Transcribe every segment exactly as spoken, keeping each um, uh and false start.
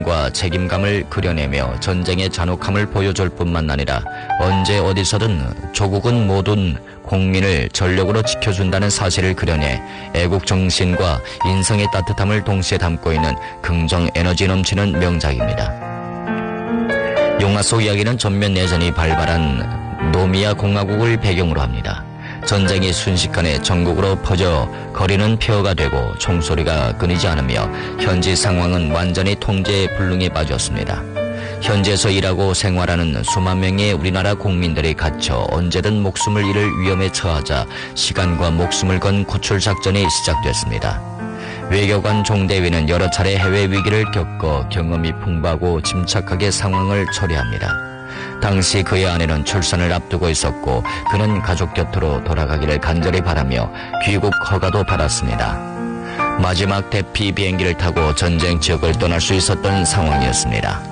과 책임감을 그려내며 전쟁의 잔혹함을 보여줄 뿐만 아니라 언제 어디서든 조국은 모든 국민을 전력으로 지켜준다는 사실을 그려내 애국 정신과 인성의 따뜻함을 동시에 담고 있는 긍정 에너지 넘치는 명작입니다. 영화 속 이야기는 전면 내전이 발발한 노미아 공화국을 배경으로 합니다. 전쟁이 순식간에 전국으로 퍼져 거리는 폐허가 되고 총소리가 끊이지 않으며 현지 상황은 완전히 통제 불능에 빠졌습니다. 현지에서 일하고 생활하는 수만 명의 우리나라 국민들이 갇혀 언제든 목숨을 잃을 위험에 처하자 시간과 목숨을 건 구출 작전이 시작됐습니다. 외교관 종대위는 여러 차례 해외 위기를 겪어 경험이 풍부하고 침착하게 상황을 처리합니다. 당시 그의 아내는 출산을 앞두고 있었고 그는 가족 곁으로 돌아가기를 간절히 바라며 귀국 허가도 받았습니다. 마지막 대피 비행기를 타고 전쟁 지역을 떠날 수 있었던 상황이었습니다.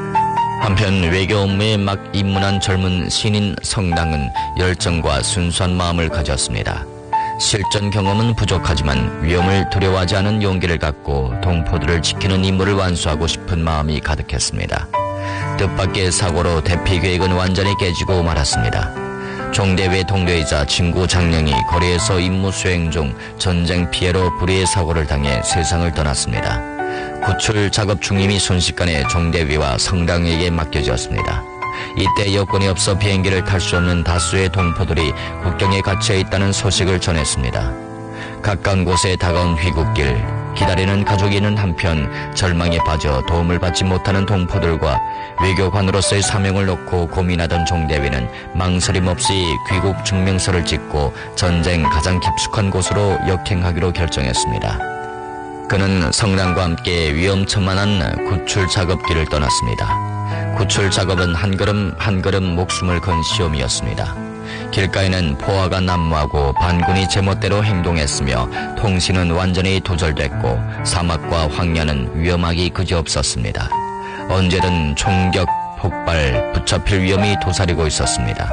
한편 외교 업무에 막 입문한 젊은 신인 성당은 열정과 순수한 마음을 가졌습니다. 실전 경험은 부족하지만 위험을 두려워하지 않은 용기를 갖고 동포들을 지키는 임무를 완수하고 싶은 마음이 가득했습니다. 뜻밖의 사고로 대피 계획은 완전히 깨지고 말았습니다. 종대회 동료이자 친구 장령이 거리에서 임무 수행 중 전쟁 피해로 불의의 사고를 당해 세상을 떠났습니다. 구출 작업 중임이 순식간에 종대위와 성당에게 맡겨졌습니다. 이때 여권이 없어 비행기를 탈 수 없는 다수의 동포들이 국경에 갇혀 있다는 소식을 전했습니다. 가까운 곳에 다가온 귀국길, 기다리는 가족이 있는 한편 절망에 빠져 도움을 받지 못하는 동포들과 외교관으로서의 사명을 놓고 고민하던 종대위는 망설임 없이 귀국 증명서를 찍고 전쟁 가장 깊숙한 곳으로 역행하기로 결정했습니다. 그는 성당과 함께 위험천만한 구출 작업길을 떠났습니다. 구출 작업은 한 걸음 한 걸음 목숨을 건 시험이었습니다. 길가에는 포화가 난무하고 반군이 제멋대로 행동했으며 통신은 완전히 두절됐고 사막과 황야는 위험하기 그지없었습니다. 언제든 총격, 폭발, 붙잡힐 위험이 도사리고 있었습니다.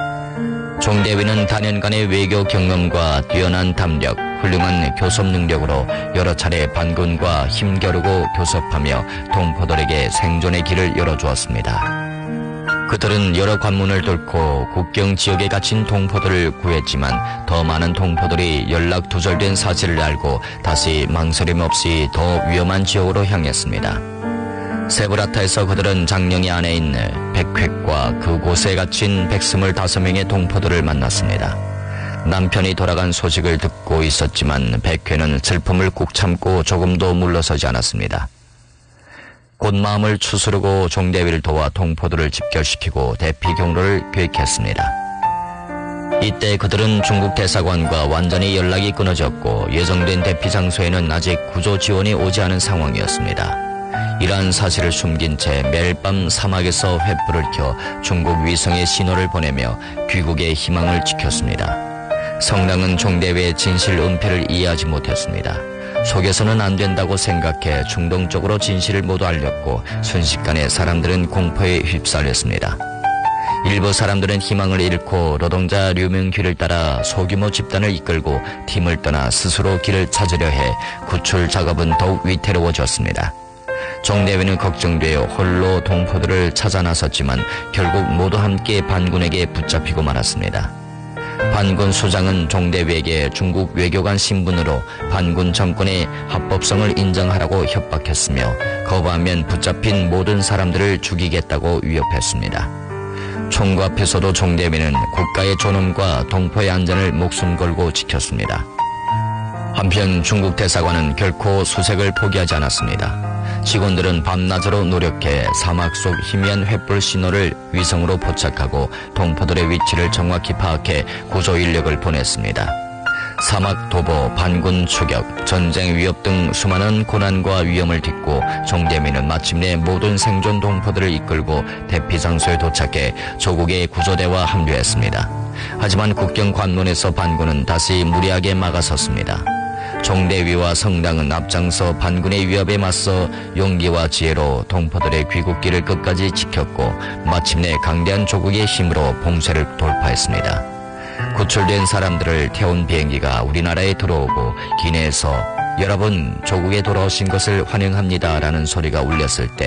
종대위는 단연간의 외교 경험과 뛰어난 담력, 훌륭한 교섭 능력으로 여러 차례 반군과 힘겨루고 교섭하며 동포들에게 생존의 길을 열어주었습니다. 그들은 여러 관문을 뚫고 국경 지역에 갇힌 동포들을 구했지만 더 많은 동포들이 연락 두절된 사실을 알고 다시 망설임 없이 더 위험한 지역으로 향했습니다. 세브라타에서 그들은 장령이 안에 있는 백획과 그곳에 갇힌 백스물다섯 명의 동포들을 만났습니다. 남편이 돌아간 소식을 듣고 있었지만 백회는 슬픔을 꾹 참고 조금도 물러서지 않았습니다. 곧 마음을 추스르고 종대위를 도와 동포들을 집결시키고 대피 경로를 계획했습니다. 이때 그들은 중국 대사관과 완전히 연락이 끊어졌고 예정된 대피 장소에는 아직 구조 지원이 오지 않은 상황이었습니다. 이러한 사실을 숨긴 채 매일 밤 사막에서 횃불을 켜 중국 위성에 신호를 보내며 귀국의 희망을 지켰습니다. 성당은 종대위의 진실 은폐를 이해하지 못했습니다. 속여서는 안 된다고 생각해 충동적으로 진실을 모두 알렸고 순식간에 사람들은 공포에 휩싸였습니다. 일부 사람들은 희망을 잃고 노동자 류명귀를 따라 소규모 집단을 이끌고 팀을 떠나 스스로 길을 찾으려 해 구출 작업은 더욱 위태로워졌습니다. 종대위는 걱정되어 홀로 동포들을 찾아 나섰지만 결국 모두 함께 반군에게 붙잡히고 말았습니다. 반군 수장은 종대위에게 중국 외교관 신분으로 반군 정권의 합법성을 인정하라고 협박했으며 거부하면 붙잡힌 모든 사람들을 죽이겠다고 위협했습니다. 총구 앞에서도 종대위는 국가의 존엄과 동포의 안전을 목숨 걸고 지켰습니다. 한편 중국 대사관은 결코 수색을 포기하지 않았습니다. 직원들은 밤낮으로 노력해 사막 속 희미한 횃불 신호를 위성으로 포착하고 동포들의 위치를 정확히 파악해 구조 인력을 보냈습니다. 사막 도보, 반군 추격, 전쟁 위협 등 수많은 고난과 위험을 딛고 종대위는 마침내 모든 생존 동포들을 이끌고 대피 장소에 도착해 조국의 구조대와 합류했습니다. 하지만 국경 관문에서 반군은 다시 무리하게 막아섰습니다. 종대위와 성당은 앞장서 반군의 위협에 맞서 용기와 지혜로 동포들의 귀국길을 끝까지 지켰고 마침내 강대한 조국의 힘으로 봉쇄를 돌파했습니다. 구출된 사람들을 태운 비행기가 우리나라에 들어오고 기내에서 여러분 조국에 돌아오신 것을 환영합니다라는 소리가 울렸을 때